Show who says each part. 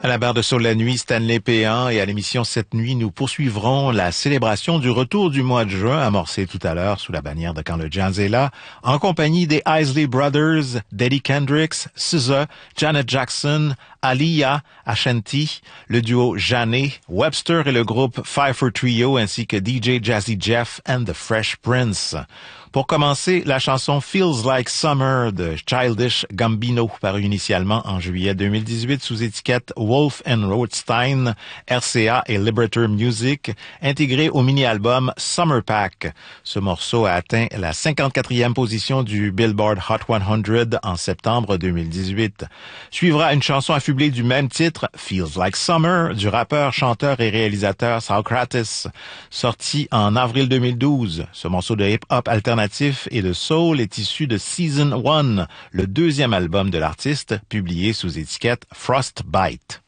Speaker 1: À la barre de Soul la nuit, Stanley Péan, et à l'émission Cette nuit, nous poursuivrons la célébration du retour du mois de juin, amorcé tout à l'heure sous la bannière de Quand le Jazz est là, en compagnie des Isley Brothers, d'Eddie Kendricks, SZA, Janet Jackson, Aaliyah, Ashanti, le duo Janet, Webster et le groupe Pfeiffer Trio, ainsi que DJ Jazzy Jeff and the Fresh Prince. Pour commencer, la chanson Feels Like Summer de Childish Gambino, parue initialement en juillet 2018 sous étiquette Wolf and Rothstein, RCA et Liberator Music, intégrée au mini-album Summer Pack. Ce morceau a atteint la 54e position du Billboard Hot 100 en septembre 2018. Suivra une chanson affublée du même titre, Feels Like Summer, du rappeur, chanteur et réalisateur Saukrates, sorti en avril 2012. Ce morceau de hip-hop alternatif et de soul est issu de Season 1, le deuxième album de l'artiste, publié sous étiquette Frostbite.